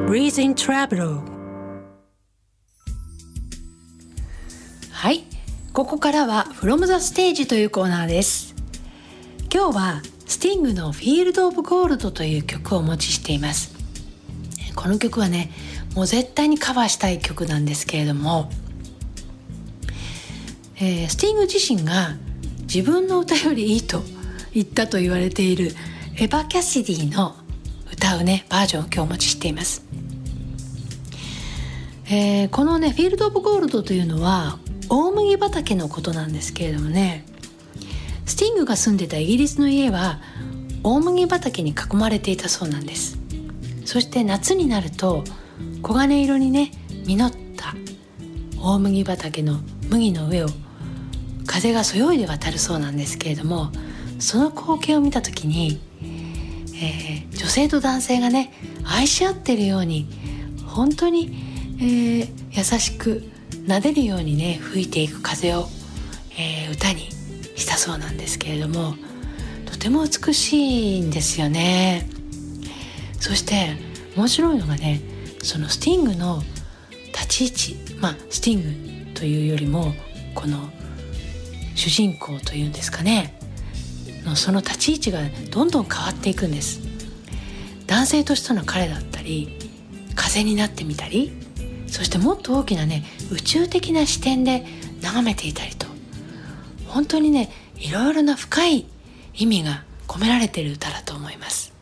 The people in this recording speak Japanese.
Breathe in Travel。 はい、ここからは From the Stage というコーナーです。今日はスティングの Field of Gold という曲をお持ちしています。この曲はね、もう絶対にカバーしたい曲なんですけれども、スティング自身が自分の歌よりいいと言ったと言われているエヴァ・キャシディの歌うねバージョンを今日お持ちしています。このねフィールド・オブ・ゴールドというのは大麦畑のことなんですけれどもね、スティングが住んでたイギリスの家は大麦畑に囲まれていたそうなんです。そして夏になると黄金色にね実った大麦畑の麦の上を風がそよいで渡るそうなんですけれども、その光景を見た時に、女性と男性がね愛し合っているように本当に、優しく撫でるようにね吹いていく風を、歌にしたそうなんですけれども、とても美しいんですよね。そして面白いのがね、そのスティングの立ち位置、スティングというよりもこの主人公というんですかねのその立ち位置がどんどん変わっていくんです。男性としての彼だったり風になってみたり、そしてもっと大きなね宇宙的な視点で眺めていたりと、本当にねいろいろな深い意味が込められている歌だと思います。